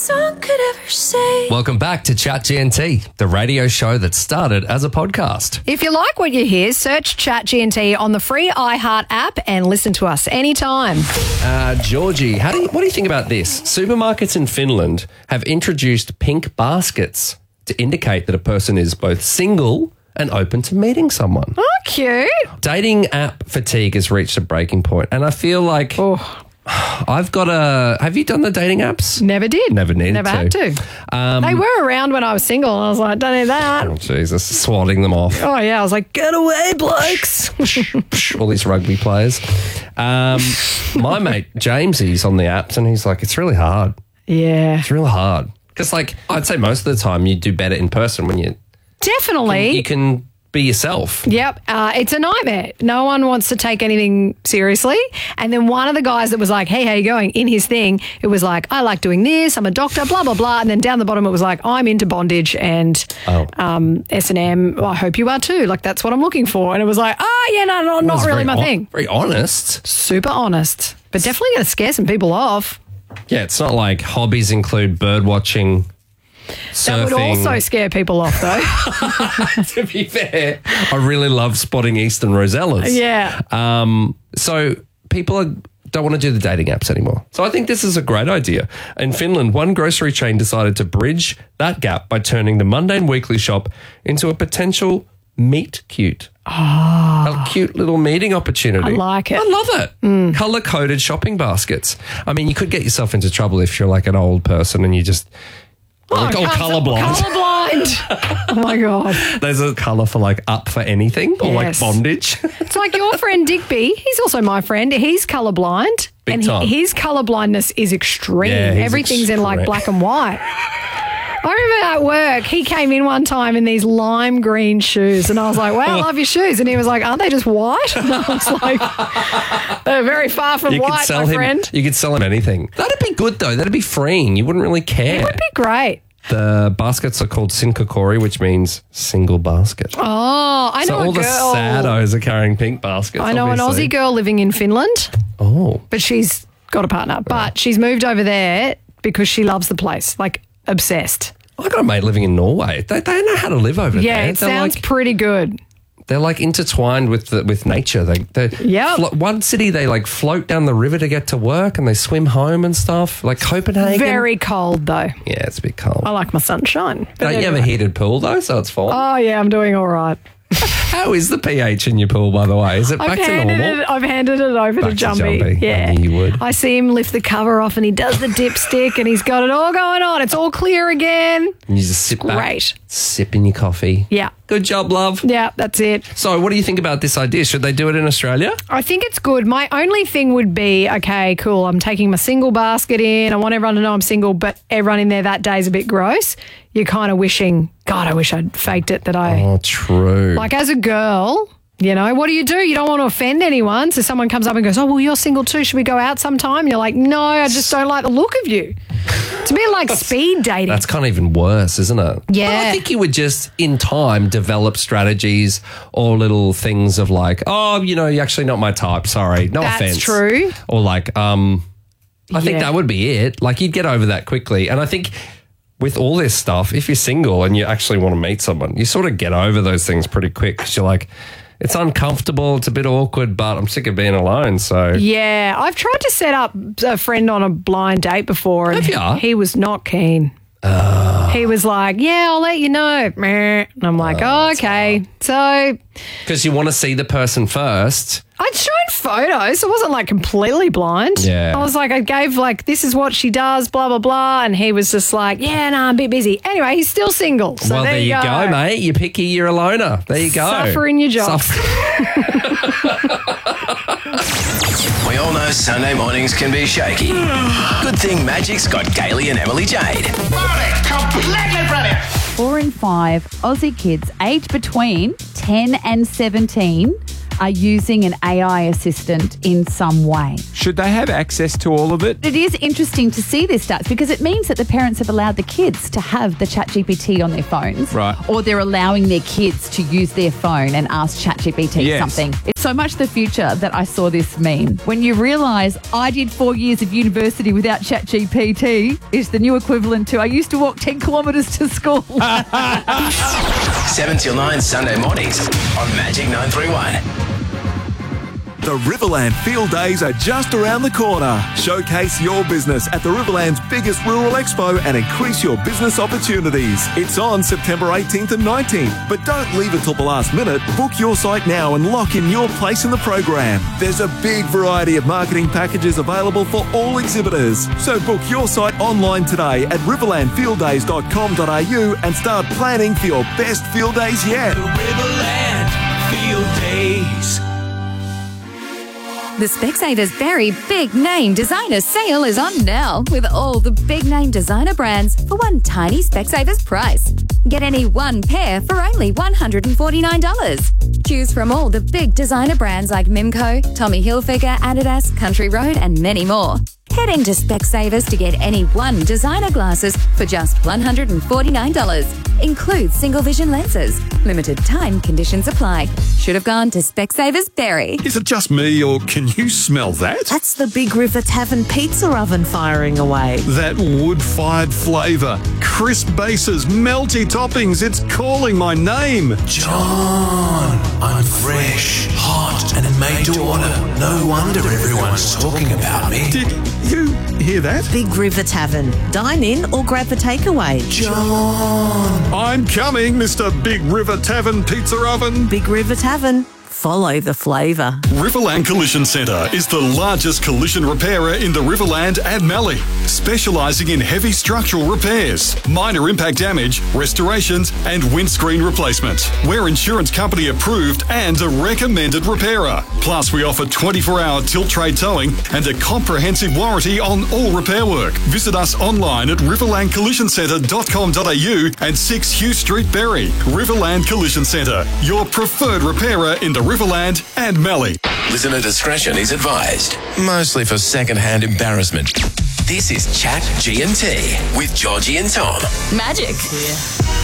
Song could ever say. Welcome back to Chat GNT, the radio show that started as a podcast. If you like what you hear, search Chat GNT on the free iHeart app and listen to us anytime. Georgie, what do you think about this? Supermarkets in Finland have introduced pink baskets to indicate that a person is both single and open to meeting someone. Oh, cute. Dating app fatigue has reached a breaking point, and I feel like I've got have you done the dating apps? Never did. Never needed Never to. had to. They were around when I was single, and I was like, don't need that. Oh, Jesus, swatting them off. Oh, yeah. I was like, get away, blokes. All these rugby players. My mate, James, he's on the apps, and he's like, it's really hard. Yeah. It's really hard. Because, like, I'd say most of the time you do better in person when you Definitely. can be yourself. Yep. It's a nightmare. No one wants to take anything seriously. And then one of the guys that was like, hey, how you going? In his thing, it was like, I like doing this. I'm a doctor, blah, blah, blah. And then down the bottom, it was like, I'm into bondage and S&M. Well, I hope you are too. Like, that's what I'm looking for. And it was like, not That's really very my thing. Very honest. Super honest. But definitely going to scare some people off. Yeah, it's not like hobbies include bird watching, surfing. That would also scare people off, though. To be fair, I really love spotting eastern rosellas. Yeah. So people don't want to do the dating apps anymore. So I think this is a great idea. In Finland, one grocery chain decided to bridge that gap by turning the mundane weekly shop into a potential meet cute. A cute little meeting opportunity. I like it. I love it. Colour-coded shopping baskets. I mean, you could get yourself into trouble if you're like an old person and you just... colourblind. Colourblind. Oh, my God. There's a colour for like up for anything or like Yes. bondage. It's like your friend Digby. He's also my friend. He's colourblind. Big and time. his colourblindness is extreme. Yeah, he's Everything's in like extreme. black and white. I remember at work, he came in one time in these lime green shoes, and I was like, wow, I love your shoes. And he was like, aren't they just white? And I was like, they're very far from white, my friend. You could sell him anything. That'd be good though. That'd be freeing. You wouldn't really care. It would be great. The baskets are called sinkakori, which means single basket. Oh, I know So all a the girl. saddos are carrying pink baskets. I know obviously. an Aussie girl living in Finland, Oh, but she's got a partner. But she's moved over there because she loves the place, like obsessed. I got a mate living in Norway. They know how to live over there. Yeah, it sounds pretty good. They're like intertwined with nature. Yep. One city they like float down the river to get to work, and they swim home and stuff. Like Copenhagen. Very cold, though. Yeah, it's a bit cold. I like my sunshine. But Don't you have a anyway. heated pool though, so it's fine. Oh, yeah, I'm doing all right. How is the pH in your pool, by the way? Is it back to normal? I've handed it over Back to to Jumbie. Jumbie. Yeah. I knew you would. I see him lift the cover off and he does the dipstick and he's got it all going on. It's all clear again. And you just sit back, Great. sipping your coffee. Yeah. Good job, love. Yeah, that's it. So what do you think about this idea? Should they do it in Australia? I think it's good. My only thing would be, okay, cool, I'm taking my single basket in. I want everyone to know I'm single, but everyone in there that day is a bit gross. You're kind of wishing, God, I wish I'd faked it that I... Oh, true. Like as a girl, you know, what do? You don't want to offend anyone. So someone comes up and goes, oh, well, you're single too. Should we go out sometime? And you're like, no, I just don't like the look of you. It's a bit like speed dating. That's kind of even worse, isn't it? Yeah. But I think you would just, in time, develop strategies or little things of like, oh, you know, you're actually not my type. Sorry. No That's offense. true. Or like, I think Yeah. that would be it. Like you'd get over that quickly. And I think with all this stuff, if you're single and you actually want to meet someone, you sort of get over those things pretty quick because you're like, it's uncomfortable, it's a bit awkward, but I'm sick of being alone. So Yeah, I've tried to set up a friend on a blind date before and Have ya? he was not keen. He was like, yeah, I'll let you know. Meh. And I'm like, oh, okay. So because you want to see the person first. I'd shown photos. So it wasn't like completely blind. Yeah. I was like, I gave like, this is what she does, blah, blah, blah. And he was just like, yeah, no, I'm a bit busy. Anyway, he's still single. So Well, there you go, mate. You're picky, you're a loner. There you go. Suffer in your job. We all know Sunday mornings can be shaky. Good thing Magic's got Gailey and Emily Jade. Completely brilliant. 4 in 5 Aussie kids aged between 10 and 17 are using an AI assistant in some way. Should they have access to all of it? It is interesting to see this stats because it means that the parents have allowed the kids to have the ChatGPT on their phones. Right. Or they're allowing their kids to use their phone and ask ChatGPT Yes. something. It's so much the future that I saw this meme. When you realise I did 4 years of university without ChatGPT is the new equivalent to I used to walk 10 kilometres to school. 7 till 9 Sunday mornings on Magic 931. The Riverland Field Days are just around the corner. Showcase your business at the Riverland's biggest rural expo and increase your business opportunities. It's on September 18th and 19th, but don't leave it till the last minute. Book your site now and lock in your place in the program. There's a big variety of marketing packages available for all exhibitors. So book your site online today at riverlandfielddays.com.au and start planning for your best field days yet. Riverland Field Days. The Specsavers Berry Big Name Designer Sale is on now with all the big name designer brands for one tiny Specsavers price. Get any one pair for only $149. Choose from all the big designer brands like Mimco, Tommy Hilfiger, Adidas, Country Road and many more. Head into Specsavers to get any one designer glasses for just $149. Includes single vision lenses. Limited time conditions apply. Should have gone to Specsavers Berry. Is it just me, or can you smell that? That's the Big River Tavern pizza oven firing away. That wood-fired flavour, crisp bases, melty toppings, it's calling my name. John, I'm fresh, hot, and made to order. No wonder everyone's talking about me. Did you hear that? Big River Tavern. Dine in or grab a takeaway. John. I'm coming, Mr. Big River Tavern Pizza Oven. Big River Tavern. Follow the flavour. Riverland Collision Centre is the largest collision repairer in the Riverland and Mallee, specialising in heavy structural repairs, minor impact damage, restorations and windscreen replacement. We're insurance company approved and a recommended repairer. Plus we offer 24-hour tilt tray towing and a comprehensive warranty on all repair work. Visit us online at riverlandcollisioncentre.com.au and 6 Hugh Street, Berry. Riverland Collision Centre, your preferred repairer in the Riverland and Mallee. Listener discretion is advised, mostly for second-hand embarrassment. This is Chat G&T with Georgie and Tom. Magic.